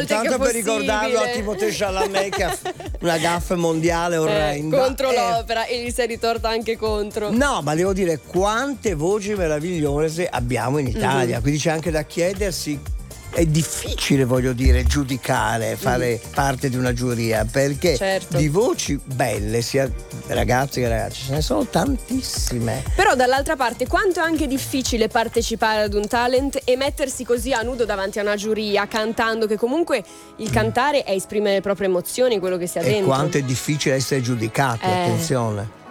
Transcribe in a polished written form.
volte che tanto per possibile. ricordarlo a Timothée Chalamet che ha una gaffa mondiale orrenda. Contro l'opera, e gli si è ritorta anche contro. No, ma devo dire quante voci meravigliose abbiamo in Italia, quindi c'è anche da chiedersi. È difficile, voglio dire, giudicare, fare parte di una giuria, perché Certo. di voci belle, sia ragazzi che ragazzi, ce ne sono tantissime. Però dall'altra parte quanto è anche difficile partecipare ad un talent e mettersi così a nudo davanti a una giuria cantando, che comunque il cantare è esprimere le proprie emozioni, quello che sia E dentro. quanto è difficile essere giudicati, attenzione.